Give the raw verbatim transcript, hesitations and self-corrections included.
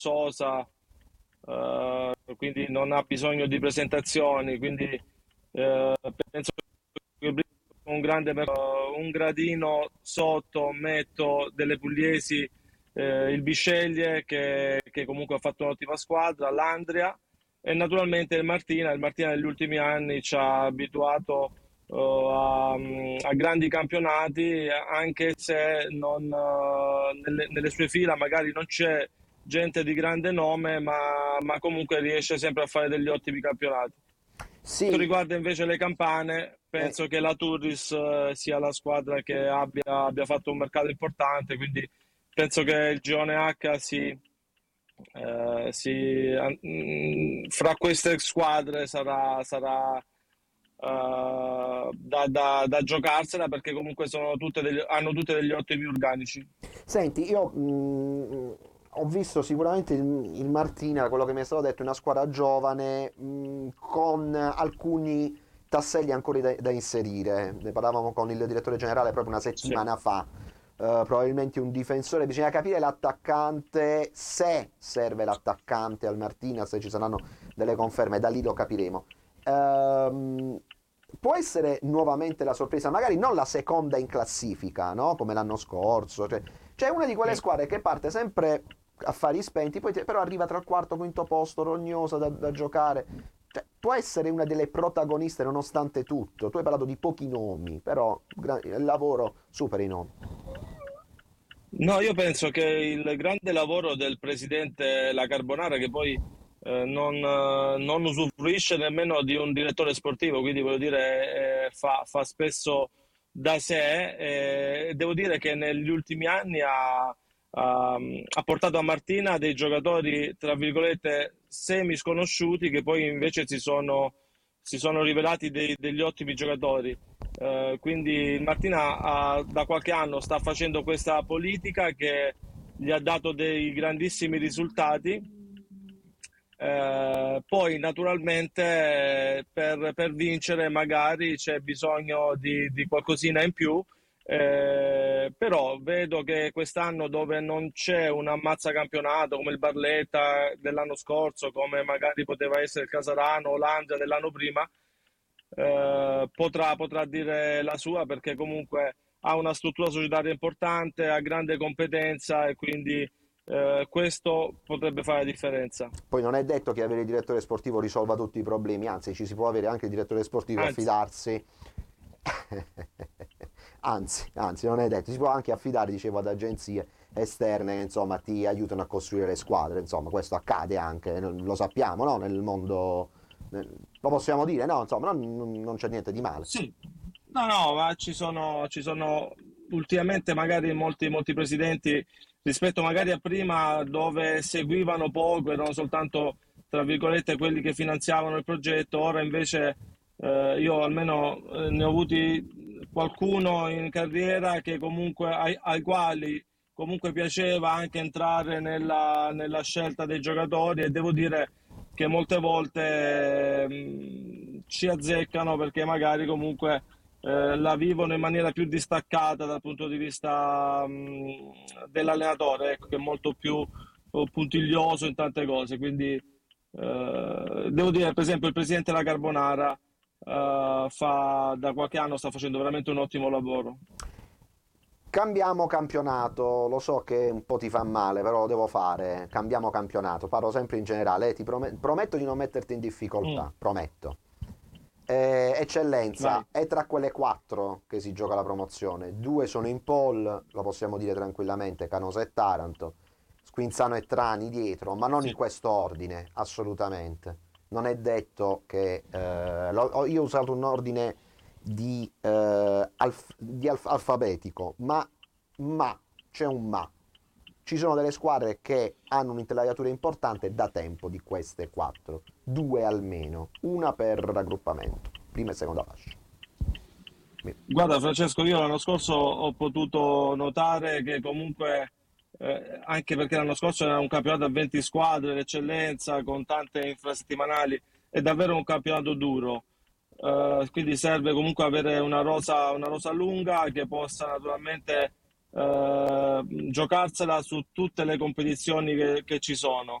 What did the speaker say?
Sosa, eh, quindi non ha bisogno di presentazioni, quindi eh, penso che un grande mercato. Un gradino sotto metto delle pugliesi, eh, il Bisceglie che, che comunque ha fatto un'ottima squadra, l'Andria e naturalmente il Martina. Il Martina negli ultimi anni ci ha abituato eh, a, a grandi campionati, anche se non, eh, nelle, nelle sue fila magari non c'è gente di grande nome, ma, ma comunque riesce sempre a fare degli ottimi campionati. Per quanto Sì, riguarda invece le campane, eh, penso che la Turris eh, sia la squadra che abbia, abbia fatto un mercato importante, quindi penso che il girone H si, eh, si- mm, fra queste squadre sarà, sarà, eh, da, da- da giocarsela perché comunque sono tutte degli- hanno tutte degli ottimi organici. senti, io mh, ho visto sicuramente il, il Martina, quello che mi è stato detto, è una squadra giovane mh, con alcuni tasselli ancora da, da inserire. Ne parlavamo con il direttore generale proprio una Sì. settimana fa. Eh, probabilmente un difensore, bisogna capire l'attaccante, se serve l'attaccante al Martina, se ci saranno delle conferme, da lì lo capiremo. Ehm, Può essere nuovamente la sorpresa, magari non la seconda in classifica, no? Come l'anno scorso. Cioè, c'è una di quelle Mm. squadre che parte sempre a fari spenti, poi te- però arriva tra il quarto e quinto posto, rognosa da, da giocare. Cioè, può essere una delle protagoniste nonostante tutto. Tu hai parlato di pochi nomi, però gra- il lavoro supera i nomi. No, io penso che il grande lavoro del presidente La Carbonara, che poi eh, non, eh, non usufruisce nemmeno di un direttore sportivo, quindi voglio dire, eh, fa, fa spesso da sé, e devo dire che negli ultimi anni ha, ha- ha portato a Martina dei giocatori, tra virgolette, semi sconosciuti, che poi invece si sono, si sono rivelati dei- degli ottimi giocatori. Eh, quindi il Martina ha- da qualche anno sta facendo questa politica che gli ha dato dei grandissimi risultati. Eh, poi naturalmente eh, per, per vincere magari c'è bisogno di, di qualcosina in più, eh, però vedo che quest'anno dove non c'è un ammazzacampionato come il Barletta dell'anno scorso, come magari poteva essere il Casarano o l'Andria dell'anno prima, eh, potrà, potrà dire la sua perché comunque ha una struttura societaria importante, ha grande competenza e quindi eh, questo potrebbe fare la differenza. Poi non è detto che avere il direttore sportivo risolva tutti i problemi, anzi ci si può avere anche il direttore sportivo e Anzi, affidarsi. anzi, anzi, non è detto, si può anche affidare, dicevo, ad agenzie esterne che insomma ti aiutano a costruire le squadre, insomma, questo accade anche, lo sappiamo, no? Nel mondo, nel- lo possiamo dire, no? Insomma, non, non c'è niente di male. sì, no, no, ma ci sono, ci sono ultimamente magari molti, molti presidenti rispetto magari a prima dove seguivano poco, erano soltanto, tra virgolette, quelli che finanziavano il progetto, ora invece eh, io almeno eh, ne ho avuti qualcuno in carriera che comunque ai, ai quali comunque piaceva anche entrare nella, nella scelta dei giocatori e devo dire che molte volte mh, ci azzeccano perché magari comunque eh, la vivono in maniera più distaccata dal punto di vista mh, dell'allenatore, ecco, che è molto più eh, puntiglioso in tante cose. Quindi eh, devo dire, per esempio, il presidente La Carbonara eh, fa, da qualche anno sta facendo veramente un ottimo lavoro. Cambiamo campionato, lo so che un po' ti fa male, però lo devo fare. Cambiamo campionato, parlo sempre in generale, eh, ti prome- prometto di non metterti in Mm, difficoltà, prometto. Eh, eccellenza, vai. è tra quelle quattro che si gioca la promozione. Due sono in pole, lo possiamo dire tranquillamente, Canosa e Taranto. Squinzano e Trani dietro, ma non in Sì. questo ordine, assolutamente. Non è detto che... eh, lo- io ho usato un ordine di, eh, alf- di alf- alfabetico, ma, ma, c'è un ma. Ci sono delle squadre che hanno un'intelaiatura importante da tempo di queste quattro, due almeno, una per raggruppamento, prima e seconda fascia. Guarda Francesco, io l'anno scorso ho potuto notare che comunque, eh, anche perché l'anno scorso era un campionato a venti squadre, l'eccellenza, con tante infrasettimanali, è davvero un campionato duro. Eh, quindi serve comunque avere una rosa, una rosa lunga che possa naturalmente eh, giocarsela su tutte le competizioni che, che ci sono.